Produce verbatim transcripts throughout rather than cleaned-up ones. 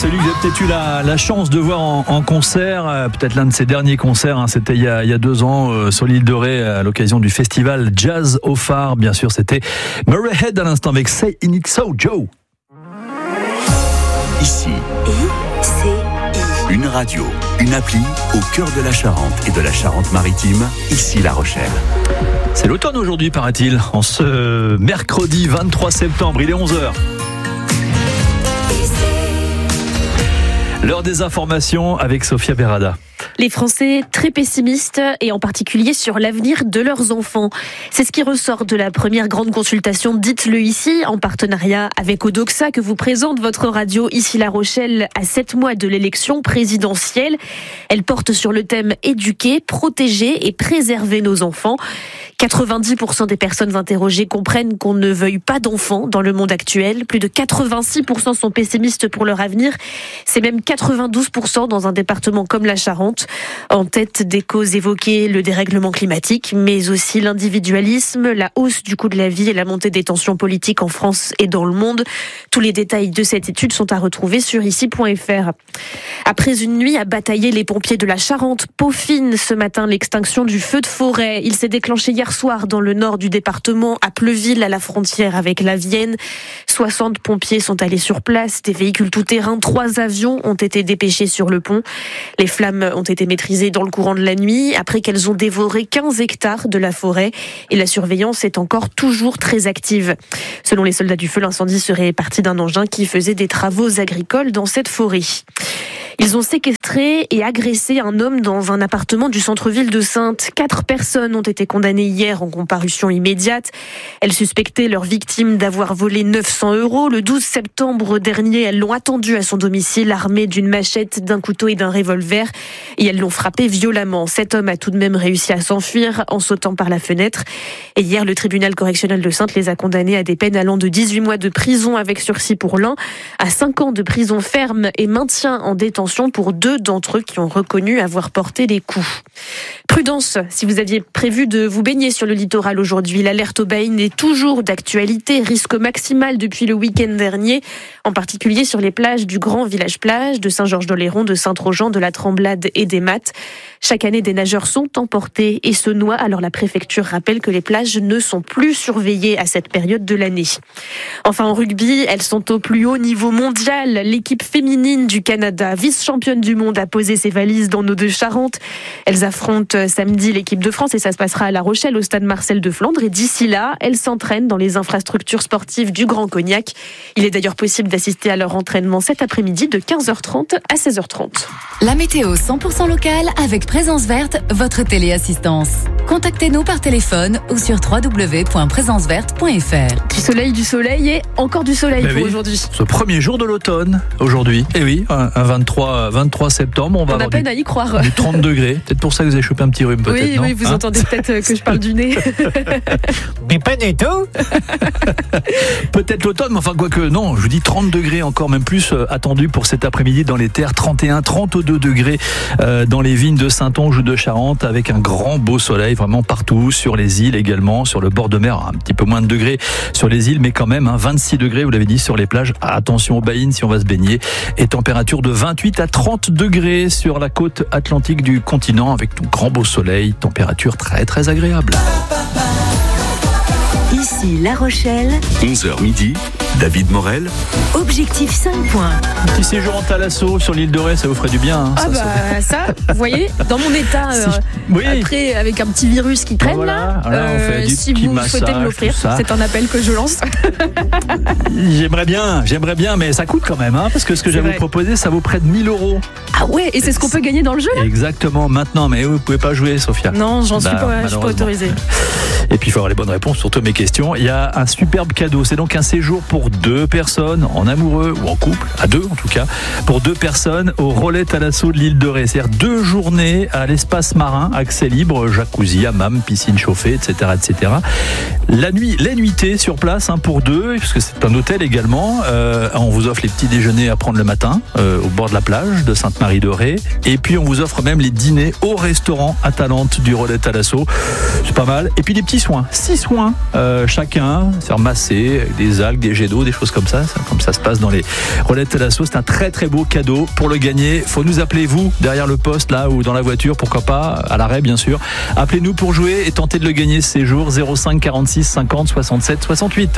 celui que j'ai peut-être eu la, la chance de voir en, en concert, euh, peut-être l'un de ses derniers concerts, hein, c'était il y, a, il y a deux ans euh, sur l'île de Ré à l'occasion du festival Jazz au Phare. Bien sûr, c'était Murray Head à l'instant avec Say It So Joe. Ici, I C I. Une radio, une appli au cœur de la Charente et de la Charente-Maritime, ici La Rochelle. C'est l'automne aujourd'hui, paraît-il, en ce mercredi vingt-trois septembre, il est onze heures. L'heure des informations avec Sophia Berada. Les Français très pessimistes et en particulier sur l'avenir de leurs enfants. C'est ce qui ressort de la première grande consultation Dites-le ici en partenariat avec Odoxa que vous présente votre radio ici La Rochelle à sept mois de l'élection présidentielle. Elle porte sur le thème éduquer, protéger et préserver nos enfants. quatre-vingt-dix pour cent des personnes interrogées comprennent qu'on ne veuille pas d'enfants dans le monde actuel. Plus de quatre-vingt-six pour cent sont pessimistes pour leur avenir. C'est même quatre-vingt-douze pour cent dans un département comme la Charente. En tête des causes évoquées, le dérèglement climatique, mais aussi l'individualisme, la hausse du coût de la vie et la montée des tensions politiques en France et dans le monde. Tous les détails de cette étude sont à retrouver sur ici point f r. Après une nuit à batailler, les pompiers de la Charente peaufinent ce matin l'extinction du feu de forêt. Il s'est déclenché hier soir dans le nord du département, à Pleuville, à la frontière avec la Vienne. soixante pompiers sont allés sur place, des véhicules tout-terrain, trois avions ont été dépêchés sur le pont. Les flammes ont été maîtrisées dans le courant de la nuit, après qu'elles ont dévoré quinze hectares de la forêt. Et la surveillance est encore toujours très active. Selon les soldats du feu, l'incendie serait parti d'un engin qui faisait des travaux agricoles dans cette forêt. Ils ont séquestré et agressé un homme dans un appartement du centre-ville de Saintes. Quatre personnes ont été condamnées hier en comparution immédiate. Elles suspectaient leur victime d'avoir volé neuf cents euros. Le douze septembre dernier, elles l'ont attendu à son domicile armé d'une machette, d'un couteau et d'un revolver. Et elles l'ont frappé violemment. Cet homme a tout de même réussi à s'enfuir en sautant par la fenêtre. Et hier, le tribunal correctionnel de Saintes les a condamnés à des peines allant de dix-huit mois de prison avec sursis pour l'un à cinq ans de prison ferme et maintien en détention pour deux d'entre eux qui ont reconnu avoir porté les coups. Prudence, si vous aviez prévu de vous baigner sur le littoral aujourd'hui, l'alerte aux baïnes est toujours d'actualité. Risque maximal depuis le week-end dernier, en particulier sur les plages du Grand Village Plage, de Saint-Georges-d'Oléron, de Saint-Trojan, de la Tremblade et des Mattes. Chaque année, des nageurs sont emportés et se noient. Alors la préfecture rappelle que les plages ne sont plus surveillées à cette période de l'année. Enfin, en rugby, elles sont au plus haut niveau mondial. L'équipe féminine du Canada, vice-championne du monde, a posé ses valises dans nos deux Charentes. Elles affrontent samedi l'équipe de France et ça se passera à La Rochelle au stade Marcel de Flandre. Et d'ici là, elles s'entraînent dans les infrastructures sportives du Grand Cognac. Il est d'ailleurs possible d'assister à leur entraînement cet après-midi de quinze heures trente à seize heures trente. La météo cent pour cent locale avec Présence Verte, votre téléassistance. Contactez-nous par téléphone ou sur w w w point présence verte point f r. Du soleil, du soleil et encore du soleil Ben pour oui, aujourd'hui. Ce premier jour de l'automne, aujourd'hui. Et oui, un, un vingt-trois, vingt-trois septembre, on va On a avoir peine du, à y croire. du trente degrés. Peut-être pour ça que vous avez chopé un petit rhume, peut-être, Oui, non oui, vous hein entendez peut-être que je parle du nez. Mais pas du tout. Peut-être l'automne, mais enfin, quoique, non, je vous dis trente degrés, encore même plus euh, attendu pour cet après-midi dans les terres. trente et un, trente-deux degrés euh, dans les vignes de Saintonge ou de Charente, avec un grand beau soleil vraiment partout, sur les îles également, sur le bord de mer, un petit peu moins de degrés sur les îles, mais quand même, hein, vingt-six degrés, vous l'avez dit, sur les plages. Attention aux baïnes si on va se baigner. Et température de vingt-huit à trente degrés sur la côte atlantique du continent, avec tout grand beau soleil, température très très agréable. Ici La Rochelle, onze heures midi, David Morel. objectif cinq points. Petit séjour en Thalasso sur l'île de Ré, ça vous ferait du bien. Hein, Ah ça, bah ça, vous voyez, dans mon état, euh, Si- oui. après avec un petit virus qui traîne Voilà, là, voilà, on fait des si petits vous souhaitez massages, me l'offrir, tout ça. c'est un appel que je lance. J'aimerais bien, j'aimerais bien, mais ça coûte quand même, hein, parce que ce que C'est j'ai à vous vrai. proposer, ça vaut près de mille euros. Ah ouais, et c'est ce qu'on peut gagner dans le jeu là ? Exactement, maintenant, mais vous pouvez pas jouer, Sophia. Non, j'en suis Bah, pas, je suis pas malheureusement. autorisée. Et puis il faut avoir les bonnes réponses sur toutes mes questions. Il y a un superbe cadeau, c'est donc un séjour pour deux personnes, en amoureux ou en couple, à deux en tout cas, pour deux personnes au Relais Thalasso de l'île de Ré. C'est-à-dire deux journées à l'espace marin, accès libre, jacuzzi, hammam, piscine chauffée, et cetera, et cetera. La nuit, les nuitées sur place, hein, pour deux, parce que c'est un hôtel également. Euh, on vous offre les petits déjeuners à prendre le matin euh, au bord de la plage de Sainte-Marie-de-Ré. Et puis on vous offre même les dîners au restaurant Atalante du Relais Thalasso. C'est pas mal. Et puis des petits soins, six soins euh, euh, chacun, faire masser avec des algues, des jets d'eau, des choses comme ça, ça, comme ça se passe dans les relais de Thalasso. C'est un très très beau cadeau pour le gagner. Faut nous appeler, vous, derrière le poste là ou dans la voiture, pourquoi pas, à l'arrêt bien sûr. Appelez-nous pour jouer et tenter de le gagner ce séjour. Zéro cinq quarante-six cinquante soixante-sept soixante-huit.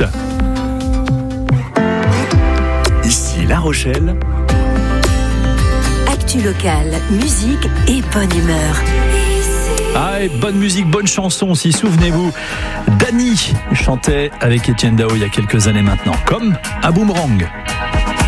Ici La Rochelle. Actu locale, musique et bonne humeur. Ah, et bonne musique, bonne chanson aussi, souvenez-vous. Dany chantait avec Etienne Dao il y a quelques années maintenant, comme un boomerang.